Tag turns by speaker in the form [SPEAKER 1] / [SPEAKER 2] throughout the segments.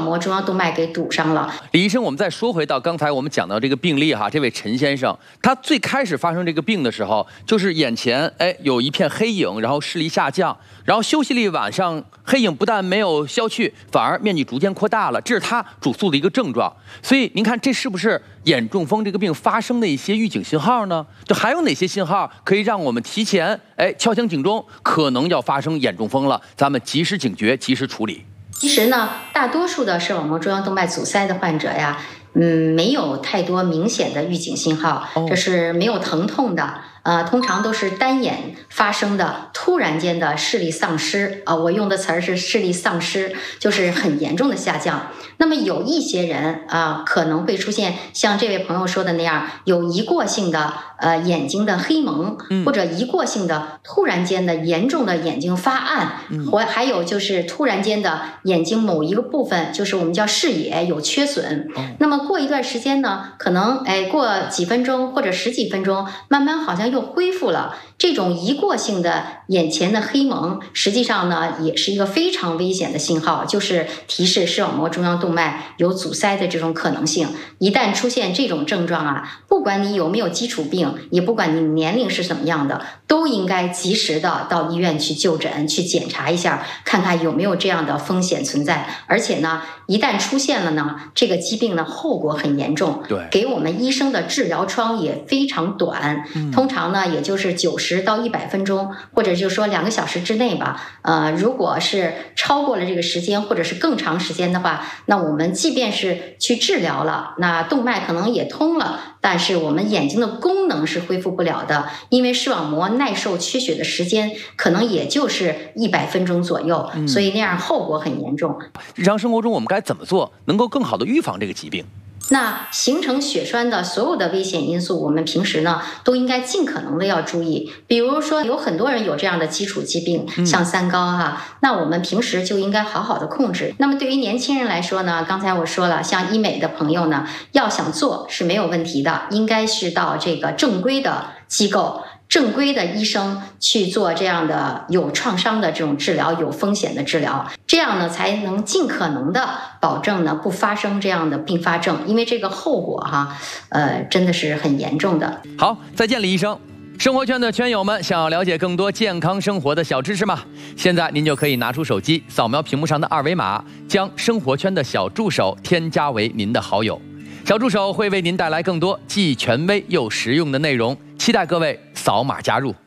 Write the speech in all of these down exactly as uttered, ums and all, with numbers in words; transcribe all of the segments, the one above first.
[SPEAKER 1] 膜中央动脉给堵上了。
[SPEAKER 2] 李医生，我们再说回到刚才我们讲到这个病例哈，这位陈先生，他最开始发生这个病的时候，就是眼前哎有一片黑影，然后视力下降，然后休息了一晚上，黑影不但没有消去，反而面积逐渐扩大了，这是他主诉的一个症状。所以您看，这是不是眼中风这个病发生的一些预警信号呢？就还有哪些信号可以让我们提前哎敲响警钟，可能要发生眼中风了，咱们及时警觉，及时处理。
[SPEAKER 1] 其实呢，大多数的视网膜中央动脉阻塞的患者呀，嗯，没有太多明显的预警信号，这是没有疼痛的。呃，通常都是单眼发生的突然间的视力丧失啊、呃，我用的词儿是视力丧失，就是很严重的下降。那么有一些人啊、呃，可能会出现像这位朋友说的那样，有一过性的呃眼睛的黑蒙，或者一过性的突然间的严重的眼睛发暗，或还有就是突然间的眼睛某一个部分，就是我们叫视野有缺损。那么过一段时间呢，可能哎过几分钟或者十几分钟，慢慢好像又恢复了。这种一过性的眼前的黑蒙，实际上呢也是一个非常危险的信号，就是提示视网膜中央动脉有阻塞的这种可能性。一旦出现这种症状啊，不管你有没有基础病，也不管你年龄是怎么样的，都应该及时的到医院去就诊，去检查一下，看看有没有这样的风险存在。而且呢，一旦出现了呢，这个疾病呢后果很严重，
[SPEAKER 2] 对，
[SPEAKER 1] 给我们医生的治疗窗也非常短，嗯、通常呢也就是九十到一百分钟，或者就是说两个小时之内吧。呃，如果是超过了这个时间，或者是更长时间的话，那我们即便是去治疗了，那动脉可能也通了，但是我们眼睛的功能是恢复不了的，因为视网膜耐受缺血的时间可能也就是一百分钟左右，嗯、所以那样后果很严重。
[SPEAKER 2] 日常生活中我们该怎么做，能够更好的预防这个疾病？
[SPEAKER 1] 那形成血栓的所有的危险因素，我们平时呢都应该尽可能的要注意。比如说，有很多人有这样的基础疾病，像三高哈、啊，那我们平时就应该好好的控制。那么对于年轻人来说呢，刚才我说了，像医美的朋友呢，要想做是没有问题的，应该是到这个正规的机构。正规的医生去做这样的有创伤的这种治疗，有风险的治疗，这样呢才能尽可能的保证呢不发生这样的并发症，因为这个后果哈，呃，真的是很严重的。
[SPEAKER 2] 好，再见，李医生。生活圈的圈友们，想要了解更多健康生活的小知识吗？现在您就可以拿出手机，扫描屏幕上的二维码，将生活圈的小助手添加为您的好友。小助手会为您带来更多既权威又实用的内容，期待各位扫码加入。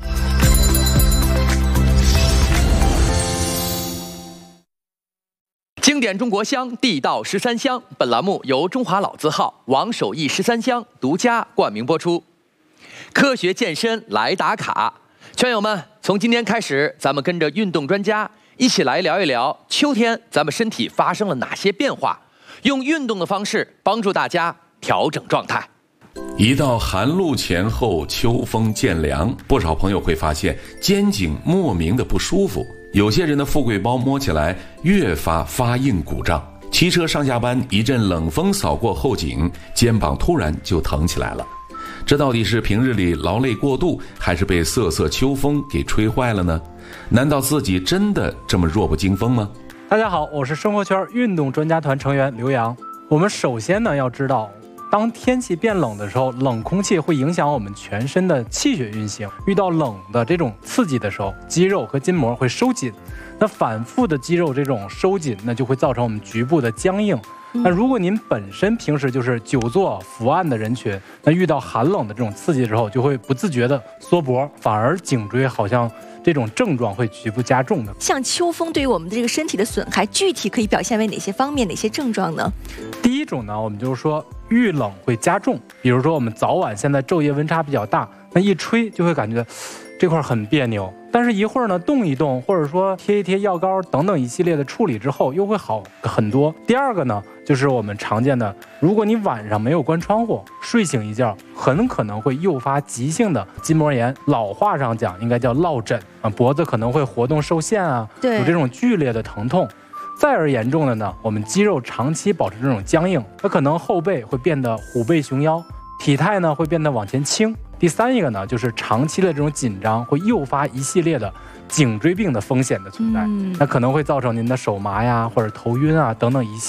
[SPEAKER 2] 经典中国香，地道十三香。本栏目由中华老字号王守义十三香独家冠名播出。科学健身来打卡，圈友们，从今天开始，咱们跟着运动专家一起来聊一聊秋天咱们身体发生了哪些变化。用运动的方式帮助大家调整状态。
[SPEAKER 3] 一到寒露前后，秋风渐凉，不少朋友会发现肩颈莫名的不舒服，有些人的富贵包摸起来越发发硬鼓胀，骑车上下班，一阵冷风扫过后颈，肩膀突然就疼起来了。这到底是平日里劳累过度，还是被瑟瑟秋风给吹坏了呢？难道自己真的这么弱不禁风吗？
[SPEAKER 4] 大家好，我是生活圈运动专家团成员刘洋。我们首先呢要知道，当天气变冷的时候，冷空气会影响我们全身的气血运行。遇到冷的这种刺激的时候，肌肉和筋膜会收紧，那反复的肌肉这种收紧，那就会造成我们局部的僵硬。那如果您本身平时就是久坐伏案的人群，那遇到寒冷的这种刺激之后，就会不自觉的缩脖，反而颈椎好像这种症状会局部加重的。
[SPEAKER 5] 像秋风对于我们的这个身体的损害，具体可以表现为哪些方面、哪些症状呢？
[SPEAKER 4] 第一种呢，我们就是说遇冷会加重，比如说我们早晚现在昼夜温差比较大，那一吹就会感觉这块很别扭，但是一会儿呢动一动，或者说贴一贴药膏等等一系列的处理之后，又会好很多。第二个呢，就是我们常见的，如果你晚上没有关窗户，睡醒一觉，很可能会诱发急性的筋膜炎，老话上讲应该叫落枕啊，脖子可能会活动受限啊，有这种剧烈的疼痛。再而严重的呢，我们肌肉长期保持这种僵硬，它可能后背会变得虎背熊腰，体态呢会变得往前倾。第三一个呢，就是长期的这种紧张会诱发一系列的颈椎病的风险的存在，嗯、那可能会造成您的手麻呀，或者头晕啊等等一系